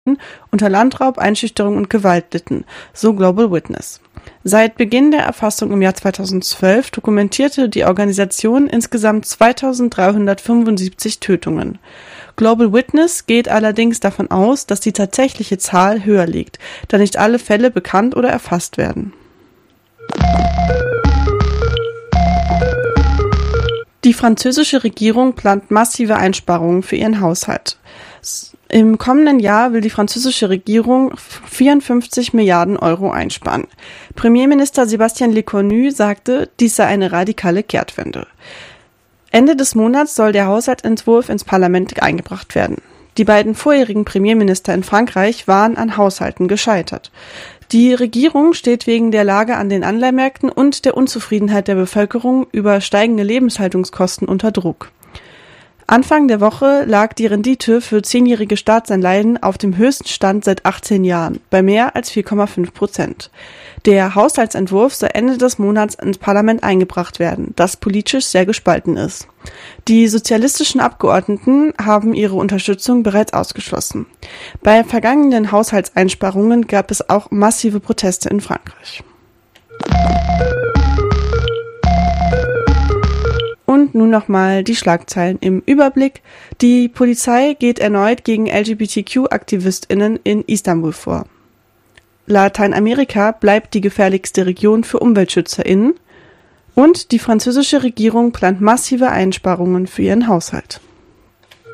unter Landraub, Einschüchterung und Gewalt litten, so Global Witness. Seit Beginn der Erfassung im Jahr 2012 dokumentierte die Organisation insgesamt 2375 Tötungen. Global Witness geht allerdings davon aus, dass die tatsächliche Zahl höher liegt, da nicht alle Fälle bekannt oder erfasst werden. Die französische Regierung plant massive Einsparungen für ihren Haushalt. Im kommenden Jahr will die französische Regierung 54 Milliarden Euro einsparen. Premierminister Sébastien Lecornu sagte, dies sei eine radikale Kehrtwende. Ende des Monats soll der Haushaltsentwurf ins Parlament eingebracht werden. Die beiden vorherigen Premierminister in Frankreich waren an Haushalten gescheitert. Die Regierung steht wegen der Lage an den Anleihmärkten und der Unzufriedenheit der Bevölkerung über steigende Lebenshaltungskosten unter Druck. Anfang der Woche lag die Rendite für 10-jährige Staatsanleihen auf dem höchsten Stand seit 18 Jahren, bei mehr als 4,5%. Der Haushaltsentwurf soll Ende des Monats ins Parlament eingebracht werden, das politisch sehr gespalten ist. Die sozialistischen Abgeordneten haben ihre Unterstützung bereits ausgeschlossen. Bei vergangenen Haushaltseinsparungen gab es auch massive Proteste in Frankreich. Und nun nochmal die Schlagzeilen im Überblick. Die Polizei geht erneut gegen LGBTQ-AktivistInnen in Istanbul vor. Lateinamerika bleibt die gefährlichste Region für UmweltschützerInnen. Und die französische Regierung plant massive Einsparungen für ihren Haushalt.